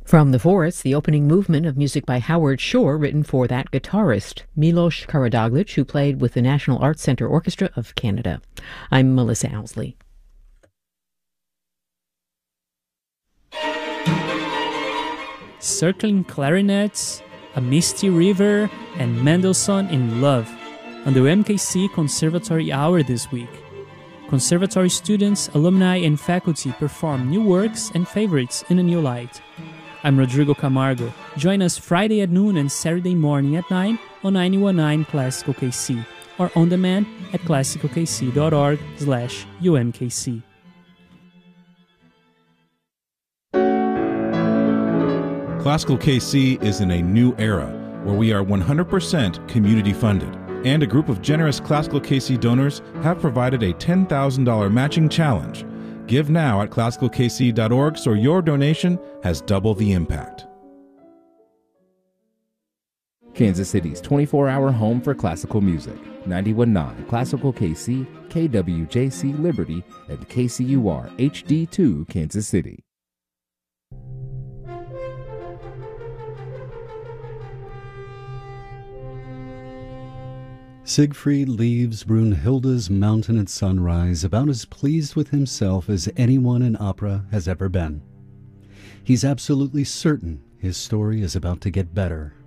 From The Forest, the opening movement of music by Howard Shore, written for that guitarist, Milos Karadzic, who played with the National Arts Centre Orchestra of Canada. I'm Melissa Owsley. Circling Clarinets, A Misty River, and Mendelssohn in Love on the UMKC Conservatory Hour this week. Conservatory students, alumni, and faculty perform new works and favorites in a new light. I'm Rodrigo Camargo. Join us Friday at noon and Saturday morning at 9 on 91.9 Classical KC or on demand at classicalkc.org/UMKC. Classical KC is in a new era where we are 100% community funded, and a group of generous Classical KC donors have provided a $10,000 matching challenge. Give now at classicalkc.org so your donation has double the impact. Kansas City's 24-hour home for classical music. 91.9 Classical KC, KWJC Liberty, and KCUR HD2 Kansas City. Siegfried leaves Brunhilde's mountain at sunrise about as pleased with himself as anyone in opera has ever been. He's absolutely certain his story is about to get better